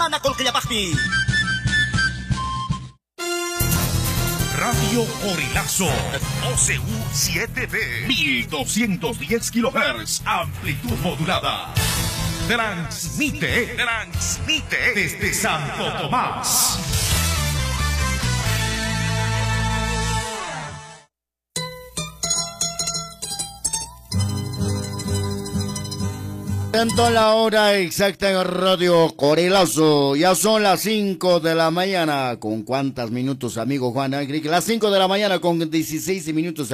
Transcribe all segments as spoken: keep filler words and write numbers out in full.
manakol kayapakti. Radio Corilazo, O C U siete B, mil doscientos diez kilohertz, amplitud modulada. Transmite, transmite desde Santo Tomás. Tanto la hora exacta en Radio Corilazo. Ya son las cinco de la mañana. ¿Con cuántos minutos, amigo Juan? Las cinco de la mañana con dieciséis minutos.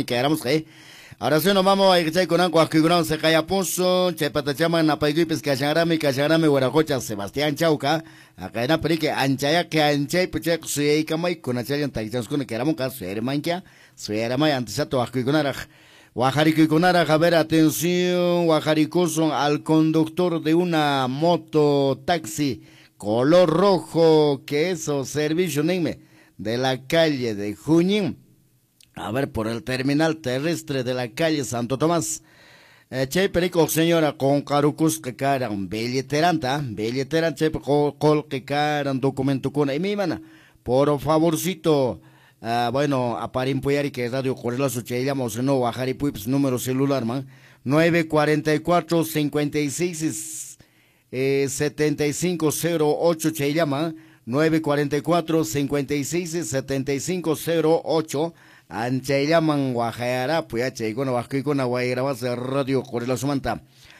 Ahora sí nos vamos a ir con Anco Asquigurón, Secayaposo, Chepatachaman, Apaiguipes, Cacharame, Cacharame, Guarajocha, Sebastián Chauca, acá en Aperique, Anchaya, que Anchaya, Puchek, Sueikamay, con Achayan Taizans, con Keramuka, Suermankia, Sueramay, Antisato Asquigunar. Guajaricuiconara, a ver, atención, Guajaricoso al conductor de una moto taxi color rojo, que eso, servicio Nime, de la calle de Junín, a ver, por el terminal terrestre de la calle Santo Tomás. Eh, che, perico, señora, con carucus que caran, belleteranta, belleteran, che, col que caran, documento con, y mi mana, por favorcito. Uh, bueno, a Parimpuyari, que es Radio Corilazo, Chayamos, no, Bajari Puips, número celular, man, nueve cuarenta y cuatro, cincuenta y seis, setenta y cinco cero ocho, Chayama, nueve cuarenta y cuatro, cincuenta y seis, setenta y cinco cero ocho, Anchayaman, Guajayara, Puya, Chaygona, Bajuicona, Guayrabas, Radio Corilazo, Manta.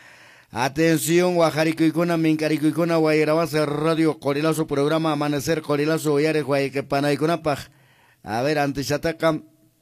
Atención, Guajaricuicona, Mincaricuicona, Guayrabas, Radio Corilazo, programa Amanecer Corilazo, Yare, Guayquepanaicunapaj. A ver, antes ataca.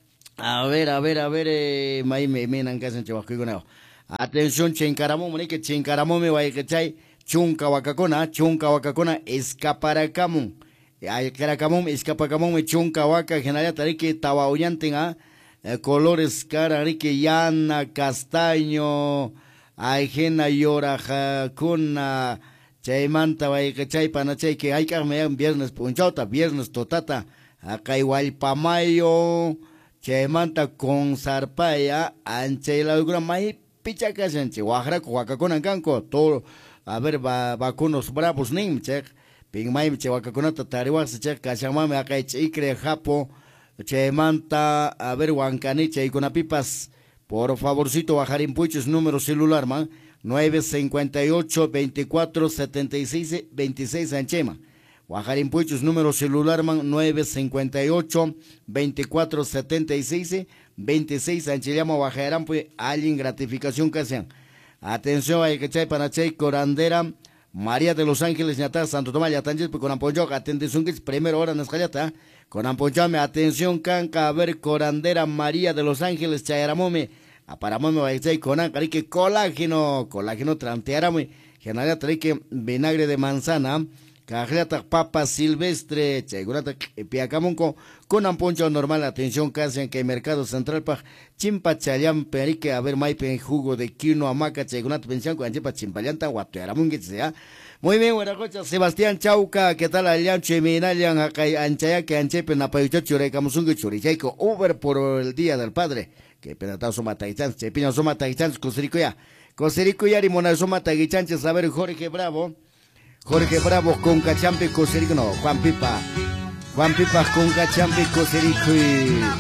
A ver, a ver, a ver, eh, mai me menan que hacen chavasquigoneo. Atención, chencaramón, que chencaramón me vaya que chay, chunca wacacona, chunca wacacona, escaparacamón. Ay, caracamón, escapacamón, me chunca waca, generalia tarique, tabaoyanten, ah, colores cara, rique, llana, castaño, ajena, llora, jacuna, chaymanta, vaya que chay, panachay, que hay que me viernes punchota, viernes totata. Acá igual pamayo, chemanta con zarpaya, anche la dura mai pichaca senche, guajra, guacacona canco, todo, a ver, va, vacunos bravos nim, check, ping mai, che guacacona tatariwa, se check, cachamame, acá chicre, japo, chemanta, a ver, guancaniche y con pipas, por favorcito, bajar impuestos, número celular, man, nueve cincuenta y ocho, veinticuatro, setenta y seis, veintiséis, anchema. Bajar impuestos, número celular, man, nueve cincuenta y ocho, veinticuatro, setenta y seis, veintiséis, Anchiliamo, Bajarán, pues, alguien gratificación que sean. Atención, hay que chay para chay, Corandera, María de los Ángeles, Ñatá, Santo Tomás, Yatanjes, pues, con Ampoyoc, atención, que es primera hora en Escalata, con Ampoyame, atención, Canca, a ver, Corandera, María de los Ángeles, Chayaramome, a Paramome, hay que chay, con Ancarique, colágeno, colágeno, trantearame, general, trae vinagre de manzana, Cajlata, papa silvestre, chegurata, piacamonco, con amponcho normal, atención, casi en que mercado central, pa, chimpa chayam, perique, a ver, maipe, jugo de quino, amaca, chegurata, pensión, con chipa chimpallanta, guatuaramungue, sea. Muy bien, buenas noches, Sebastián Chauca, ¿qué tal, Alian, Cheminalian, Anchaya, que Anchepe, Napayocho, Churecamusungue, Churichaico, Uber por el Día del Padre, que penatao soma taichan, Chepina soma taichan, Cosericoya, Cosericoya, y Mona soma taichan, a ver, Jorge Bravo. Jorge Bravo con Cachampe Coserico, no, Juan Pipa. Juan Pipa con Cachampe Coserico y